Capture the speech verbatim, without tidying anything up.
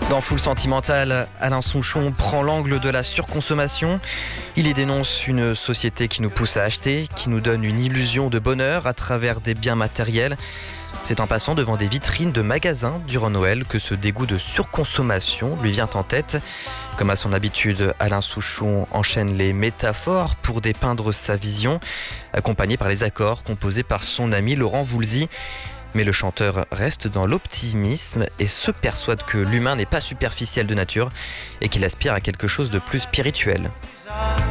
Dans Full Sentimental, Alain Souchon prend l'angle de la surconsommation. Il y dénonce une société qui nous pousse à acheter, qui nous donne une illusion de bonheur à travers des biens matériels. C'est en passant devant des vitrines de magasins durant Noël que ce dégoût de surconsommation lui vient en tête. Comme à son habitude, Alain Souchon enchaîne les métaphores pour dépeindre sa vision, accompagné par les accords composés par son ami Laurent Voulzy. Mais le chanteur reste dans l'optimisme et se persuade que l'humain n'est pas superficiel de nature et qu'il aspire à quelque chose de plus spirituel.